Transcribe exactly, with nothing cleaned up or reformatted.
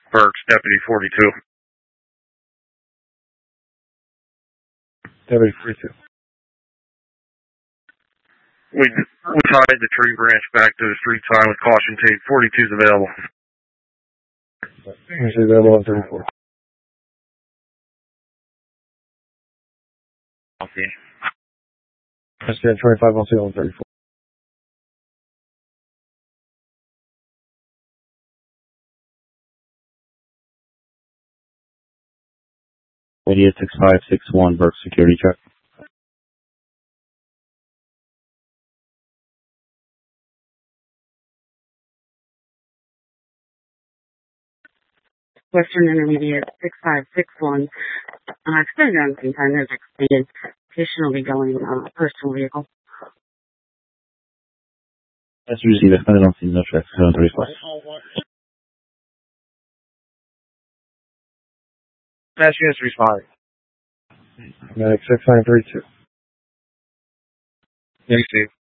Burks, Deputy forty-two. Deputy forty-two. We, we tied the tree branch back to the street sign with caution tape. forty-two is available. Is available on thirty-four. Okay. S P N twenty-five on sale on thirty-four. Idiot six five six one, Burke security check. Western Intermediate six five six one. Uh, extended on some time. There's extended. Patient will be going uh, personal vehicle. That's received. Extended on scene. No check. seven thirty-four. Mass units responding. Medic six nine three two. Negative.